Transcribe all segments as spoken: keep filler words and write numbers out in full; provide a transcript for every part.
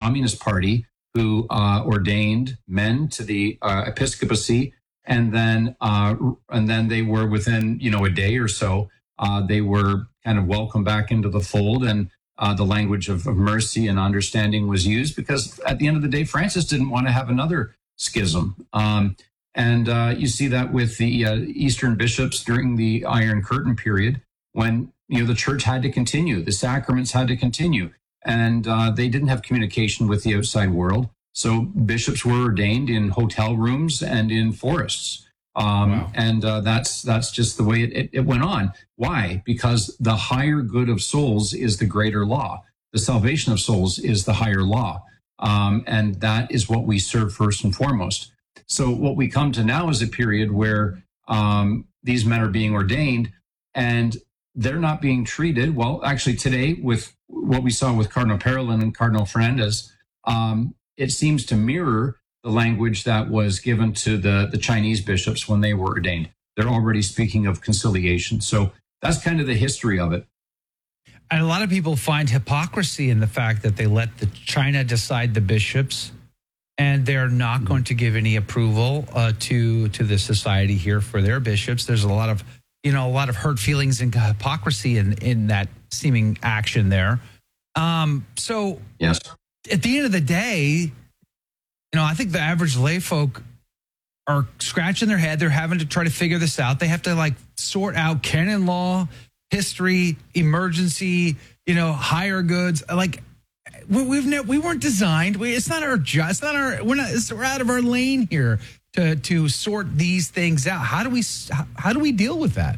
Communist Party who uh, ordained men to the uh, episcopacy, and then uh, and then they were within you know a day or so uh, they were kind of welcomed back into the fold, and uh, the language of, of mercy and understanding was used, because at the end of the day, Francis didn't want to have another schism. Um, and uh, you see that with the uh, Eastern bishops during the Iron Curtain period, when you know the church had to continue, the sacraments had to continue, and uh, they didn't have communication with the outside world. So bishops were ordained in hotel rooms and in forests. Um, wow. And uh, that's that's just the way it, it, it went on. Why? Because the higher good of souls is the greater law. The salvation of souls is the higher law. Um, and that is what we serve first and foremost. So what we come to now is a period where um, these men are being ordained, and they're not being treated well. Actually, today, with what we saw with Cardinal Parolin and Cardinal Fernandez, um, it seems to mirror the language that was given to the, the Chinese bishops when they were ordained. They're already speaking of conciliation. So that's kind of the history of it. And a lot of people find hypocrisy in the fact that they let the China decide the bishops, and they're not going to give any approval uh, to to the society here for their bishops. There's a lot of, you know, a lot of hurt feelings and hypocrisy in, in that seeming action there. Um, so yes, at the end of the day, you know, I think the average lay folk are scratching their head. They're having to try to figure this out. They have to like sort out canon law, history, emergency, you know, higher goods. Like we, we've ne- we weren't designed. We, it's not our job. It's not our. We're not. It's, we're out of our lane here to to sort these things out. How do we how, how do we deal with that?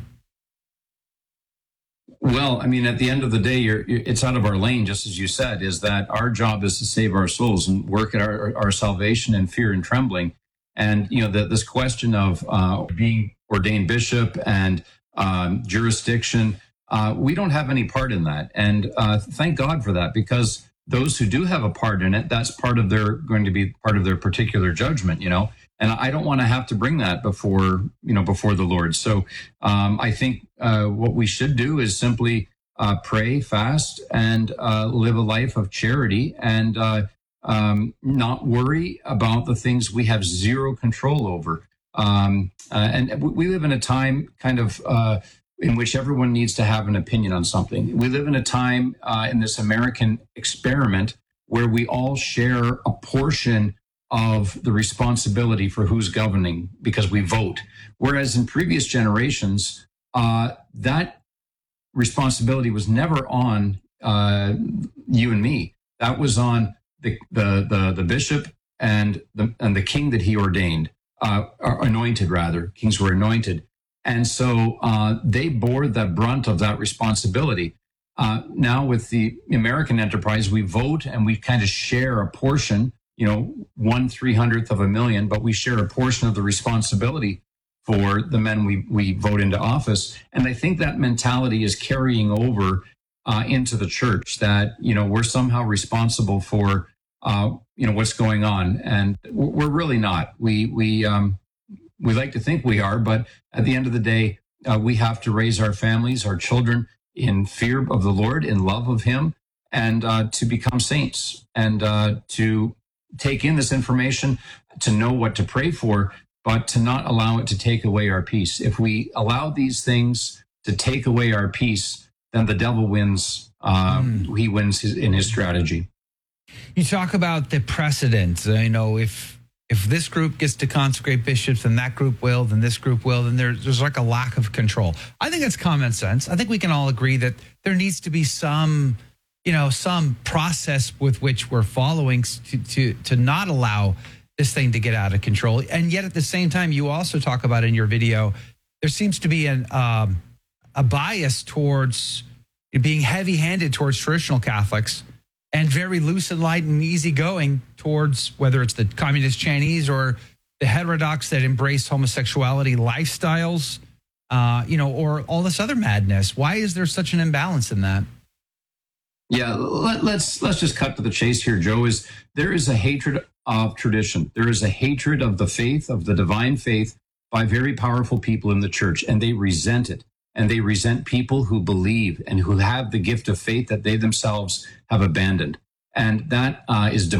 Well, I mean, at the end of the day, you're, it's out of our lane, just as you said, is that our job is to save our souls and work at our, our salvation in fear and trembling. And, you know, the, this question of uh, being ordained bishop and um, jurisdiction, uh, we don't have any part in that. And uh, thank God for that, because those who do have a part in it, that's part of their going to be part of their particular judgment, you know. And I don't want to have to bring that before, you know, before the Lord. So um, I think uh, what we should do is simply uh, pray, fast, and uh, live a life of charity, and uh, um, not worry about the things we have zero control over. Um, uh, and we live in a time kind of uh, in which everyone needs to have an opinion on something. We live in a time uh, in this American experiment where we all share a portion of the responsibility for who's governing because we vote. Whereas in previous generations, uh, that responsibility was never on uh, you and me. That was on the the the, the bishop and the and the king that he ordained, uh, or anointed rather. Kings were anointed, and so uh, they bore the brunt of that responsibility. Uh, now with the American enterprise, we vote and we kind of share a portion. You know, one three hundredth of a million, but we share a portion of the responsibility for the men we, we vote into office. And I think that mentality is carrying over uh, into the church, that, you know, we're somehow responsible for, uh, you know, what's going on. And we're really not. We, we, um, we like to think we are, but at the end of the day, uh, we have to raise our families, our children in fear of the Lord, in love of him, and uh, to become saints, and uh, to take in this information, to know what to pray for, but to not allow it to take away our peace. If we allow these things to take away our peace, then the devil wins. Uh, mm. He wins his, in his strategy. You talk about the precedent. You know, if if this group gets to consecrate bishops, then that group will, then this group will, then there's, there's like a lack of control. I think that's common sense. I think we can all agree that there needs to be some, you know, some process with which we're following to, to, to not allow this thing to get out of control. And yet at the same time, you also talk about in your video, there seems to be an um, a bias towards being heavy-handed towards traditional Catholics and very loose and light and easygoing towards whether it's the communist Chinese or the heterodox that embrace homosexuality lifestyles, uh, you know, or all this other madness. Why is there such an imbalance in that? Yeah, let, let's let's just cut to the chase here, Joe. Is there is a hatred of tradition. There is a hatred of the faith, of the divine faith, by very powerful people in the church, and they resent it. And they resent people who believe and who have the gift of faith that they themselves have abandoned. And that uh, is